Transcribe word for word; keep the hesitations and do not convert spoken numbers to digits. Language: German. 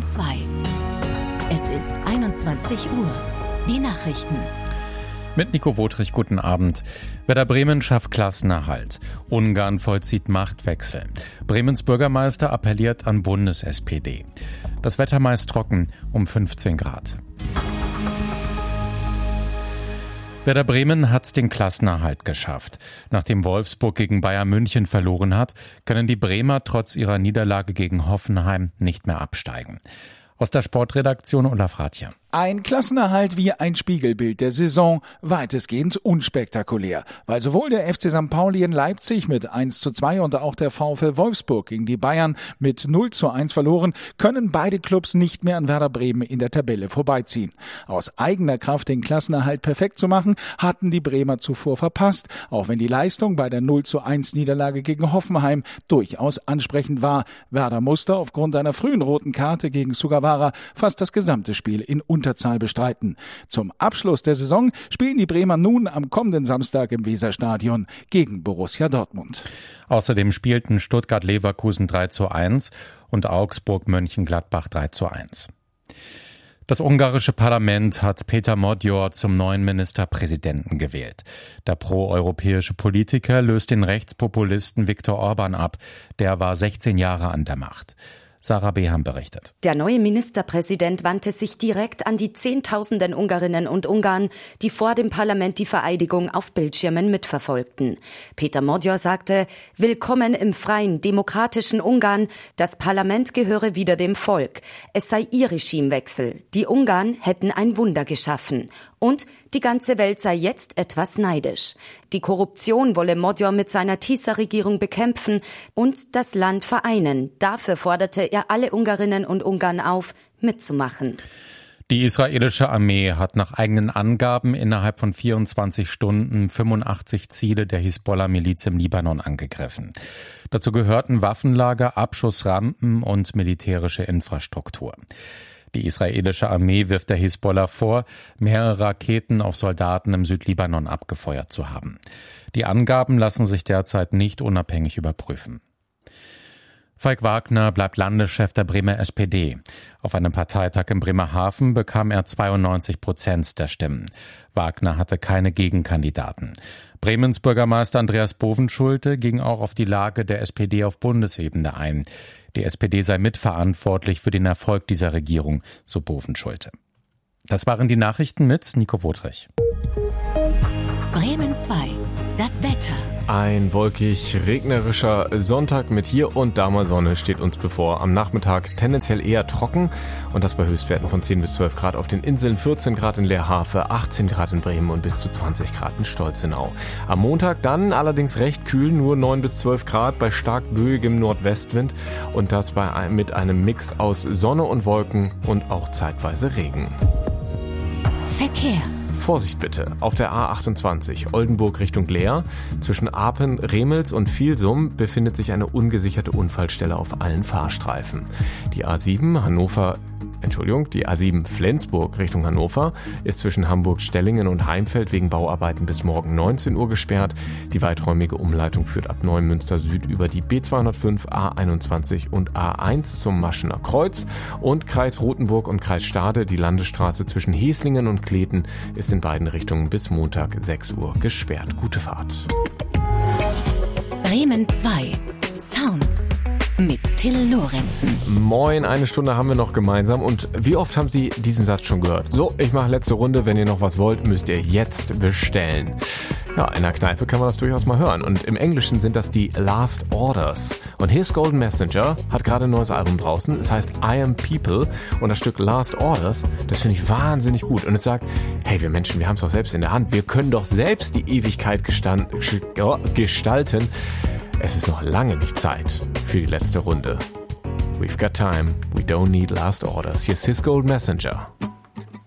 zwei. Es ist einundzwanzig Uhr. Die Nachrichten. Mit Nico Wotrich, guten Abend. Werder Bremen schafft Klassenerhalt. Ungarn vollzieht Machtwechsel. Bremens Bürgermeister appelliert an Bundes-S P D. Das Wetter meist trocken, um fünfzehn Grad. Werder Bremen hat den Klassenerhalt geschafft. Nachdem Wolfsburg gegen Bayern München verloren hat, können die Bremer trotz ihrer Niederlage gegen Hoffenheim nicht mehr absteigen. Aus der Sportredaktion Olaf Rathje. Ein Klassenerhalt wie ein Spiegelbild der Saison, weitestgehend unspektakulär, weil sowohl der F C Sankt Pauli in Leipzig mit eins zu zwei und auch der VfL Wolfsburg gegen die Bayern mit null zu eins verloren, können beide Clubs nicht mehr an Werder Bremen in der Tabelle vorbeiziehen. Aus eigener Kraft den Klassenerhalt perfekt zu machen, hatten die Bremer zuvor verpasst, auch wenn die Leistung bei der null zu eins Niederlage gegen Hoffenheim durchaus ansprechend war. Werder musste aufgrund einer frühen roten Karte gegen Sugawara fast das gesamte Spiel in Unterzahl bestreiten. Zum Abschluss der Saison spielen die Bremer nun am kommenden Samstag im Weserstadion gegen Borussia Dortmund. Außerdem spielten Stuttgart-Leverkusen drei zu eins und Augsburg-Mönchengladbach drei zu eins. Das ungarische Parlament hat Péter Magyar zum neuen Ministerpräsidenten gewählt. Der proeuropäische Politiker löst den Rechtspopulisten Viktor Orban ab. Der war sechzehn Jahre an der Macht. Sarah Beham berichtet. Der neue Ministerpräsident wandte sich direkt an die Zehntausenden Ungarinnen und Ungarn, die vor dem Parlament die Vereidigung auf Bildschirmen mitverfolgten. Péter Magyar sagte, willkommen im freien, demokratischen Ungarn. Das Parlament gehöre wieder dem Volk. Es sei ihr Regimewechsel. Die Ungarn hätten ein Wunder geschaffen. Und die ganze Welt sei jetzt etwas neidisch. Die Korruption wolle Magyar mit seiner TISA-Regierung bekämpfen und das Land vereinen. Dafür forderte er alle Ungarinnen und Ungarn auf, mitzumachen. Die israelische Armee hat nach eigenen Angaben innerhalb von vierundzwanzig Stunden fünfundachtzig Ziele der Hisbollah-Miliz im Libanon angegriffen. Dazu gehörten Waffenlager, Abschussrampen und militärische Infrastruktur. Die israelische Armee wirft der Hisbollah vor, mehrere Raketen auf Soldaten im Südlibanon abgefeuert zu haben. Die Angaben lassen sich derzeit nicht unabhängig überprüfen. Falk Wagner bleibt Landeschef der Bremer S P D. Auf einem Parteitag in Bremerhaven bekam er zweiundneunzig Prozent der Stimmen. Wagner hatte keine Gegenkandidaten. Bremens Bürgermeister Andreas Bovenschulte ging auch auf die Lage der S P D auf Bundesebene ein. Die S P D sei mitverantwortlich für den Erfolg dieser Regierung, so Bovenschulte. Das waren die Nachrichten mit Nico Wotrich. Bremen zwei. Das Wetter. Ein wolkig regnerischer Sonntag mit hier und da mal Sonne steht uns bevor. Am Nachmittag tendenziell eher trocken und das bei Höchstwerten von zehn bis zwölf Grad auf den Inseln, vierzehn Grad in Leerhafe, achtzehn Grad in Bremen und bis zu zwanzig Grad in Stolzenau. Am Montag dann allerdings recht kühl, nur neun bis zwölf Grad bei stark böigem Nordwestwind und das bei, mit einem Mix aus Sonne und Wolken und auch zeitweise Regen. Verkehr. Vorsicht bitte, auf der A achtundzwanzig Oldenburg Richtung Leer zwischen Apen, Remels und Vilsum befindet sich eine ungesicherte Unfallstelle auf allen Fahrstreifen. Die A sieben Hannover Entschuldigung, die A sieben Flensburg Richtung Hannover ist zwischen Hamburg-Stellingen und Heimfeld wegen Bauarbeiten bis morgen neunzehn Uhr gesperrt. Die weiträumige Umleitung führt ab Neumünster Süd über die B zweihundertfünf, A einundzwanzig und A eins zum Maschener Kreuz. Und Kreis Rothenburg und Kreis Stade, die Landesstraße zwischen Heslingen und Kleten, ist in beiden Richtungen bis Montag sechs Uhr gesperrt. Gute Fahrt. Bremen zwei. Sounds. Mit Till Lorenzen. Moin, eine Stunde haben wir noch gemeinsam und wie oft haben Sie diesen Satz schon gehört? So, ich mache letzte Runde, wenn ihr noch was wollt, müsst ihr jetzt bestellen. Ja, in der Kneipe kann man das durchaus mal hören und im Englischen sind das die Last Orders. Und His Golden Messenger hat gerade ein neues Album draußen, es heißt I Am People und das Stück Last Orders, das finde ich wahnsinnig gut und es sagt, hey, wir Menschen, wir haben es doch selbst in der Hand, wir können doch selbst die Ewigkeit gestand, gestalten. Es ist noch lange nicht Zeit für die letzte Runde. We've got time, we don't need last orders. Here's His Golden Messenger.